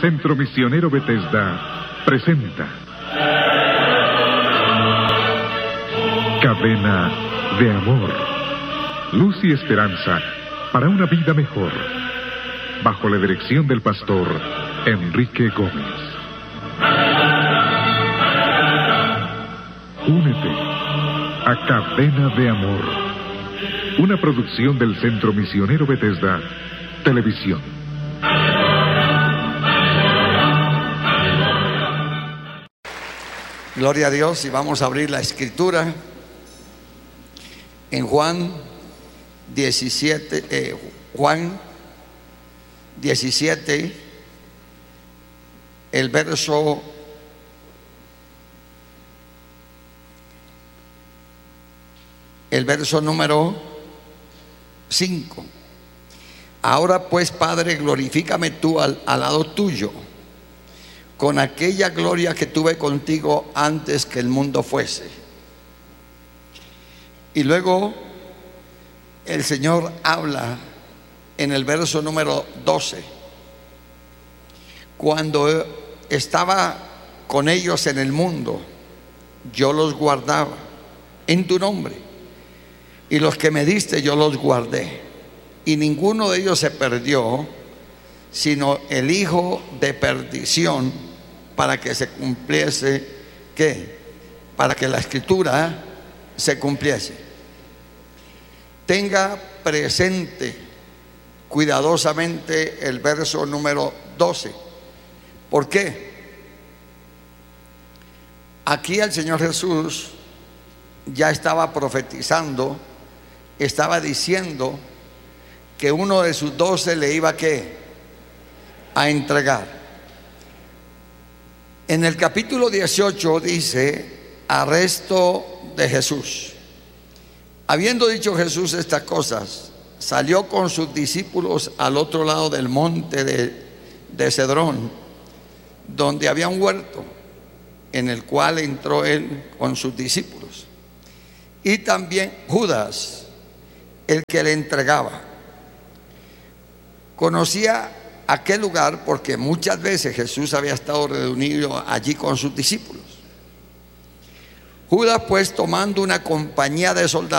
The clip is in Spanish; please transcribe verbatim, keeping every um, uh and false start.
Centro Misionero Bethesda presenta Cadena de Amor, luz y esperanza para una vida mejor, bajo la dirección del pastor Enrique Gómez. Únete a Cadena de Amor, una producción del Centro Misionero Bethesda Televisión. Gloria a Dios, y vamos a abrir la escritura en Juan diecisiete, eh, Juan diecisiete, el verso el verso número cinco. Ahora pues, Padre, glorifícame tú al, al lado tuyo, con aquella gloria que tuve contigo antes que el mundo fuese. Y luego el Señor habla en el verso número doce: cuando estaba con ellos en el mundo, yo los guardaba en tu nombre, y los que me diste yo los guardé, y ninguno de ellos se perdió, sino el hijo de perdición, para que se cumpliese, ¿qué? Para que la escritura se cumpliese. Tenga presente cuidadosamente el verso número doce. ¿Por qué? Aquí el Señor Jesús ya estaba profetizando, estaba diciendo que uno de sus doce le iba a ¿qué? A entregar. En el capítulo dieciocho dice: arresto de Jesús. Habiendo dicho Jesús estas cosas, salió con sus discípulos al otro lado del monte de, de Cedrón, donde había un huerto, en el cual entró él con sus discípulos, y también Judas, el que le entregaba. Conocía aquel lugar porque muchas veces Jesús había estado reunido allí con sus discípulos. Judas, pues, tomando una compañía de soldados,